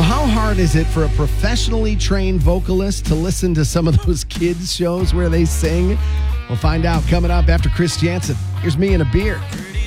Well, how hard is it for a professionally trained vocalist to listen to some of those kids' shows where they sing? We'll find out coming up after Chris Jansen. Here's Me and a Beer.